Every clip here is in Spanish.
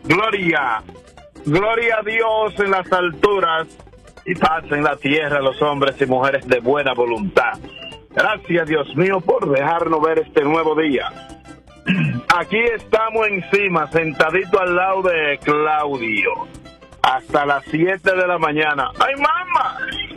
Gloria, gloria a Dios en las alturas y paz en la tierra a los hombres y mujeres de buena voluntad. Gracias, Dios mío, por dejarnos ver este nuevo día. Aquí estamos encima, sentadito al lado de Claudio, hasta las 7 de la mañana. ¡Ay, mamá!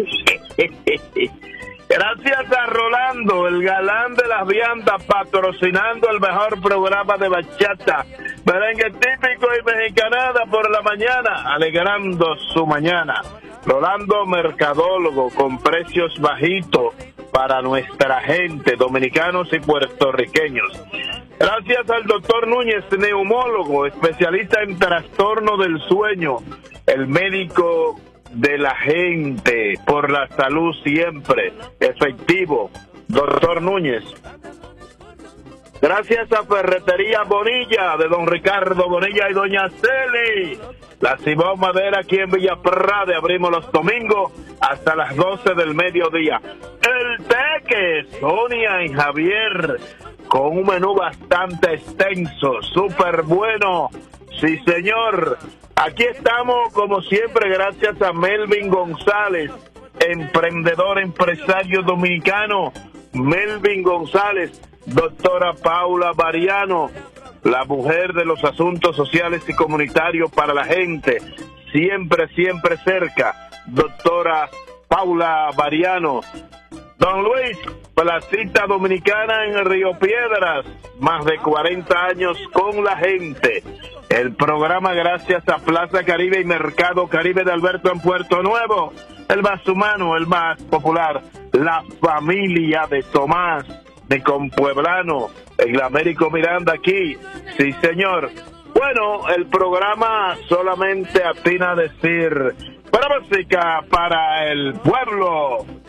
Gracias a Rolando, el galán de las viandas, patrocinando el mejor programa de bachata, merengue típico y mexicanada por la mañana, alegrando su mañana. Rolando, mercadólogo con precios bajitos para nuestra gente, dominicanos y puertorriqueños. Gracias al doctor Núñez, neumólogo, especialista en trastorno del sueño, el médico de la gente, por la salud siempre, efectivo, doctor Núñez. Gracias a Ferretería Bonilla, de don Ricardo Bonilla y doña Celi. La Simón Madera aquí en Villa Prade, abrimos los domingos hasta las 12 del mediodía. El Teque, Sonia y Javier, con un menú bastante extenso, súper bueno. Sí, señor. Aquí estamos, como siempre, gracias a Melvin González, emprendedor, empresario dominicano. Melvin González, doctora Paula Variano, la mujer de los asuntos sociales y comunitarios para la gente, siempre, siempre cerca. Doctora Paula Variano. Don Luis, Placita Dominicana en Río Piedras, más de 40 años con la gente. El programa gracias a Plaza Caribe y Mercado Caribe de Alberto en Puerto Nuevo, el más humano, el más popular, la familia de Tomás, de Compueblano, en la Américo Miranda aquí, sí señor. Bueno, el programa solamente atina a decir, para música para el pueblo.